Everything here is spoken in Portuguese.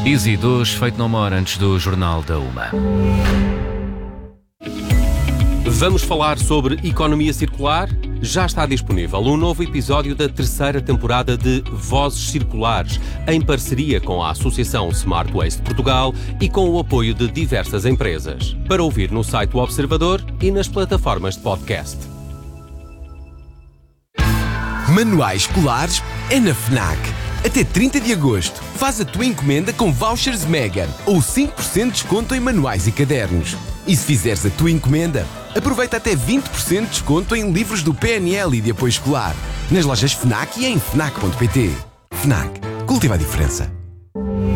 Easy dos Feito No More antes do Jornal da Uma. Vamos falar sobre economia circular? Já está disponível um novo episódio da terceira temporada de Vozes Circulares, em parceria com a Associação Smart Waste Portugal e com o apoio de diversas empresas. Para ouvir no site do Observador e nas plataformas de podcast. Manuais escolares é na FNAC. Até 30 de agosto, faz a tua encomenda com vouchers Mega ou 5% de desconto em manuais e cadernos. E se fizeres a tua encomenda, aproveita até 20% de desconto em livros do PNL e de apoio escolar. Nas lojas FNAC e em FNAC.pt. FNAC. Cultiva a diferença.